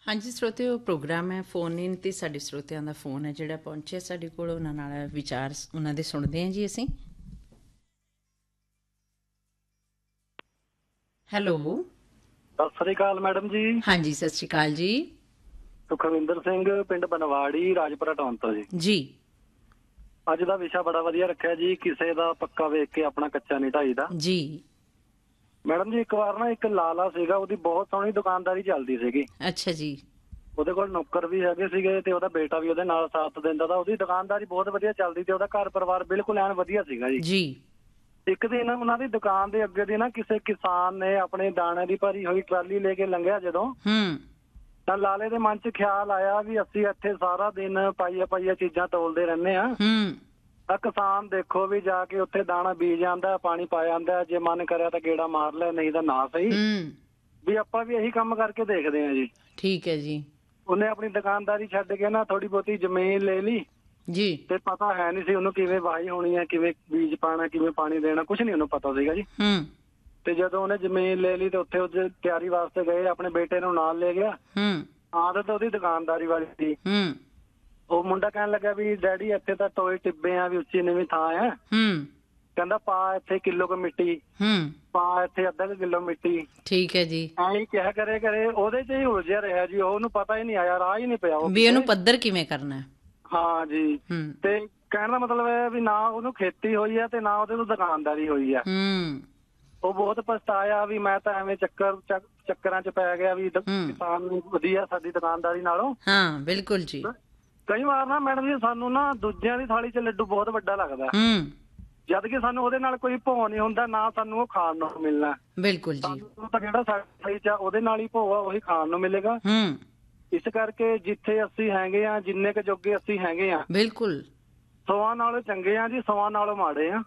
ਹਾਂਜੀ ਸਰੋਤਿਓ, ਪ੍ਰੋਗਰਾਮ ਹੈ phone in ਤੇ ਸਾਡੇ ਸਰੋਤਿਆਂ ਦਾ ਫੋਨ ਹੈ ਜਿਹੜਾ ਪਹੁੰਚਿਆ ਸਾਡੇ ਕੋਲ। ਉਹਨਾਂ ਨਾਲ ਵਿਚਾਰ ਉਹਨਾਂ ਦੇ ਸੁਣਦੇ ਹਾਂ ਜੀ ਅਸੀਂ। ਹੈਲੋ, ਸਤਿ ਸ੍ਰੀ ਅਕਾਲ ਮੈਡਮ ਜੀ। ਹਾਂਜੀ ਸਤਿ ਸ਼੍ਰੀ ਅਕਾਲ ਜੀ। ਸੁਖਵਿੰਦਰ ਸਿੰਘ, ਪਿੰਡ ਬਨਵਾੜੀ, ਰਾਜਪੁਰਾ ਟਾਊਨ ਤੋਂ ਜੀ। ਜੀ ਅੱਜ ਦਾ ਵਿਸ਼ਾ ਬੜਾ ਵਧੀਆ ਰੱਖਿਆ ਜੀ, ਕਿਸੇ ਦਾ ਪੱਕਾ ਵੇਖ ਕੇ ਆਪਣਾ ਕੱਚਾ ਨਹੀਂ ਢਾਈਦਾ। ਜੀ। ਮੈਡਮ ਜੀ, ਇੱਕ ਵਾਰ ਨਾ ਇੱਕ ਲਾਲਾ ਸੀਗਾ, ਉਹਦੀ ਬਹੁਤ ਸੋਹਣੀ ਦੁਕਾਨਦਾਰੀ ਚੱਲਦੀ ਸੀਗੀ। ਅੱਛਾ ਜੀ। ਉਹਦੇ ਕੋਲ ਨੌਕਰ ਵੀ ਹੈਗੇ ਸੀਗੇ ਤੇ ਉਹਦਾ ਬੇਟਾ ਵੀ ਉਹਦੇ ਨਾਲ ਸਾਥ ਦਿੰਦਾ ਤਾ। ਉਹਦੀ ਦੁਕਾਨਦਾਰੀ ਬਹੁਤ ਵਧੀਆ ਚੱਲਦੀ ਤੇ ਉਹਦਾ ਘਰ ਪਰਿਵਾਰ ਬਿਲਕੁਲ ਐਨ ਵਧੀਆ ਸੀਗਾ ਜੀ। ਜੀ। ਇੱਕ ਦਿਨ ਉਹਨਾਂ ਦੀ ਦੁਕਾਨ ਦੇ ਅੱਗੇ ਦੀ ਨਾ ਕਿਸੇ ਕਿਸਾਨ ਨੇ ਆਪਣੇ ਦਾਣੇ ਦੀ ਭਰੀ ਹੋਈ ਟਰਾਲੀ ਲੈ ਕੇ ਲੰਘਿਆ ਜਦੋਂ, ਤਾਂ ਲਾਲੇ ਦੇ ਮਨ 'ਚ ਖਿਆਲ ਆਇਆ ਵੀ ਅਸੀਂ ਇੱਥੇ ਸਾਰਾ ਦਿਨ ਪਾਈਆ ਚੀਜ਼ਾਂ ਤੋਲਦੇ ਰਹਿੰਦੇ ਆ, ਤਾਂ ਕਿਸਾਨ ਦੇਖੋ ਵੀ ਜਾ ਕੇ ਉੱਥੇ ਦਾਣਾ ਬੀਜ ਆਂਦਾ, ਪਾਣੀ ਪਾ ਜਾਂਦਾ, ਜੇ ਮਨ ਕਰਿਆ ਤਾਂ ਗੇੜਾ ਮਾਰ ਲੈ, ਨਹੀਂ ਤਾਂ ਨਾ ਸਹੀ, ਵੀ ਆਪਾਂ ਵੀ ਇਹੀ ਕੰਮ ਕਰਕੇ ਦੇਖਦੇ ਆ ਜੀ। ਠੀਕ ਹੈ ਜੀ। ਉਹਨੇ ਆਪਣੀ ਦੁਕਾਨਦਾਰੀ ਛੱਡ ਕੇ ਨਾ ਥੋੜੀ ਬਹੁਤੀ ਜ਼ਮੀਨ ਲੈ ਲਈ ਜੀ। ਤੇ ਪਤਾ ਹੈ ਨਹੀਂ ਸੀ ਉਹਨੂੰ ਕਿਵੇਂ ਵਾਹੀ ਹੋਣੀ ਹੈ, ਕਿਵੇਂ ਬੀਜ ਪਾਣਾ, ਕਿਵੇਂ ਪਾਣੀ ਦੇਣਾ, ਕੁਛ ਨੀ ਉਹਨੂੰ ਪਤਾ ਸੀਗਾ ਜੀ। ਤੇ ਜਦੋਂ ਉਹਨੇ ਜ਼ਮੀਨ ਲੈ ਲਈ ਤੇ ਉੱਥੇ ਉਹਦੇ ਤਿਆਰੀ ਵਾਸਤੇ ਗਏ, ਆਪਣੇ ਬੇਟੇ ਨੂੰ ਨਾਲ ਲੈ ਗਿਆ। ਆਦਤ ਉਹਦੀ ਦੁਕਾਨਦਾਰੀ ਵਾਲੀ ਸੀ। ਉਹ ਮੁੰਡਾ ਕਹਿਣ ਲੱਗਾ ਵੀ ਡੈਡੀ ਇੱਥੇ ਤਾਂ ਟੋਏ ਟਿੱਬੇ ਆ, ਵੀ ਉੱਚੀ ਨੀਵੀਂ ਥਾਂ ਹੈ। ਕਹਿੰਦਾ ਪਾ ਇੱਥੇ ਕਿਲੋ ਕੁ ਮਿੱਟੀ, ਪਾ ਇੱਥੇ ਅੱਧਾ ਕੁ ਕਿਲੋ ਮਿੱਟੀ। ਠੀਕ ਹੈ ਜੀ। ਐਂ ਕਿਹਾ ਕਰੇ ਉਹਦੇ 'ਚ ਹੀ ਉਲਝਿਆ ਰਿਹਾ ਜੀ। ਉਹਨੂੰ ਪਤਾ ਹੀ ਨਹੀਂ ਆਇਆ, ਰਾਹ ਹੀ ਨਹੀਂ ਪਿਆ ਵੀ ਉਹਨੂੰ ਪੱਧਰ ਕਿਵੇਂ ਕਰਨਾ। ਹਾਂ ਜੀ। ਤੇ ਕਹਿਣ ਦਾ ਮਤਲਬ ਹੈ ਵੀ ਨਾ ਉਹਨੂੰ ਖੇਤੀ ਹੋਈ ਹੈ ਤੇ ਨਾ ਉਹਦੇ ਤੋਂ ਦੁਕਾਨਦਾਰੀ ਹੋਈ ਹੈ। ਉਹ ਬਹੁਤ ਪਛਤਾਇਆ ਵੀ ਮੈਂ ਤਾਂ ਐਵੇਂ ਚੱਕਰਾਂ 'ਚ ਪੈ ਗਿਆ ਵੀ ਕਿਸਾਨ ਨੂੰ ਵਧੀਆ ਸਾਡੀ ਦੁਕਾਨਦਾਰੀ ਨਾਲੋਂ। ਹਾਂ ਬਿਲਕੁਲ ਜੀ। ਕਈ ਵਾਰ ਨਾ ਮੈਡਮ ਜੀ ਸਾਨੂੰ ਨਾ ਦੂਜਿਆਂ ਦੀ ਥਾਲੀ 'ਚ ਲੱਡੂ ਬਹੁਤ ਵੱਡਾ ਲੱਗਦਾ, ਜਦ ਕਿ ਸਾਨੂੰ ਉਹਦੇ ਨਾਲ ਕੋਈ ਭੋ ਨਹੀਂ ਹੁੰਦਾ, ਨਾ ਸਾਨੂੰ ਉਹ ਖਾਣ ਨੂੰ ਮਿਲਣਾ। ਬਿਲਕੁਲ ਜੀ। ਸਾਨੂੰ ਤਾਂ ਜਿਹੜਾ ਸਾਡੀ ਥਾਲੀ 'ਚ ਉਹਦੇ ਨਾਲ ਹੀ ਭੋ ਆ, ਉਹੀ ਖਾਣ ਨੂੰ ਮਿਲੇਗਾ। ਇਸ ਕਰਕੇ ਜਿੱਥੇ ਅਸੀਂ ਹੈਗੇ ਆ, ਜਿੰਨੇ ਕੁ ਜੋਗੇ ਅਸੀਂ ਹੈਗੇ ਆ, ਬਿਲਕੁਲ 100 ਨਾਲੋਂ ਚੰਗੇ ਆ ਜੀ, 100 ਨਾਲੋਂ ਮਾੜੇ ਆ।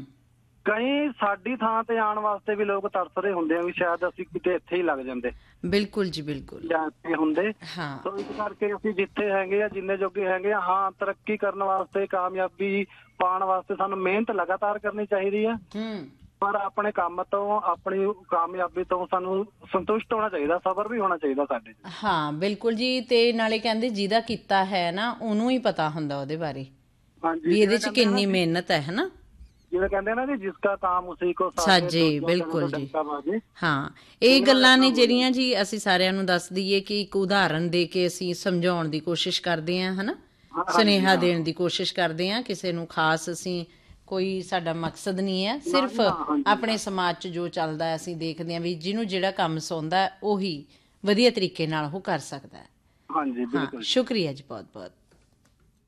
ਕਈ ਸਾਡੀ ਥਾਂ ਤੇ ਆਉਣ ਵਾਸਤੇ ਵੀ ਲੋਕ ਤਰਸਦੇ ਹੁੰਦੇ ਆ ਵੀ ਸ਼ਾਇਦ ਅਸੀਂ ਕਿਤੇ ਇੱਥੇ ਹੀ ਲੱਗ ਜਾਂਦੇ। ਬਿਲਕੁਲ ਜੀ ਬਿਲਕੁਲ। ਜਾਂ ਇੱਥੇ ਹੁੰਦੇ। ਸੋ ਇਸ ਕਰਕੇ ਅਸੀਂ ਜਿੱਥੇ ਹੈਗੇ ਆ, ਜਿੰਨੇ ਜੋਗੇ ਹੈਗੇ ਆ, ਹਾਂ ਤਰੱਕੀ ਕਰਨ ਵਾਸਤੇ, ਕਾਮਯਾਬੀ ਪਾਉਣ ਵਾਸਤੇ ਸਾਨੂੰ ਮਿਹਨਤ ਲਗਾਤਾਰ ਕਰਨੀ ਚਾਹੀਦੀ ਆ। ਪਰ ਆਪਣੇ ਕੰਮ ਤੋਂ, ਆਪਣੀ ਕਾਮਯਾਬੀ ਤੋਂ ਸਾਨੂੰ ਸੰਤੁਸ਼ਟ ਹੋਣਾ ਚਾਹੀਦਾ, ਸਬਰ ਵੀ ਹੋਣਾ ਚਾਹੀਦਾ ਸਾਡੇ 'ਚ। ਹਾਂ ਬਿਲਕੁਲ ਜੀ। ਤੇ ਨਾਲੇ ਕਹਿੰਦੇ ਜਿਹਦਾ ਕੀਤਾ ਹੈ ਨਾ ਉਹਨੂੰ ਹੀ ਪਤਾ ਹੁੰਦਾ ਉਹਦੇ ਬਾਰੇ, ਵੀ ਇਹਦੇ 'ਚ ਕਿੰਨੀ ਮਿਹਨਤ ਹੈ ਹਨਾ। ਜਿਵੇਂ ਕਹਿੰਦੇ ਨਾ ਜੀ, ਜਿਸਕਾ ਕਾਮ ਉਸੀ ਕੋ ਸਾਜੇ। ਬਿਲਕੁਲ ਜੀ। ਹਾਂ, ਇਹ ਗੱਲਾਂ ਨੇ ਜਿਹੜੀਆਂ ਜੀ ਅਸੀਂ ਸਾਰਿਆਂ ਨੂੰ ਦੱਸ ਦਈਏ ਕਿ ਇੱਕ ਉਦਾਹਰਨ ਦੇ ਕੇ ਅਸੀਂ ਸਮਝਾਉਣ ਦੀ ਕੋਸ਼ਿਸ਼ ਕਰਦੇ ਹਾਂ ਹਨਾ, ਸੁਨੇਹਾ ਦੇਣ ਦੀ ਕੋਸ਼ਿਸ਼ ਕਰਦੇ ਹਾਂ। ਕਿਸੇ ਨੂੰ ਖਾਸ ਅਸੀਂ ਕੋਈ ਸਾਡਾ ਮਕਸਦ ਨਹੀਂ ਹੈ, ਸਿਰਫ ਆਪਣੇ ਸਮਾਜ 'ਚ ਜੋ ਚੱਲਦਾ ਅਸੀਂ ਦੇਖਦੇ ਹਾਂ ਵੀ ਜਿਹਨੂੰ ਜਿਹੜਾ ਕੰਮ ਸੌਂਦਾ ਉਹੀ ਵਧੀਆ ਤਰੀਕੇ ਨਾਲ ਉਹ ਕਰ ਸਕਦਾ ਹੈ। ਹਾਂਜੀ ਹਾਂ, ਸ਼ੁਕਰੀਆ ਜੀ ਬਹੁਤ ਬਹੁਤ।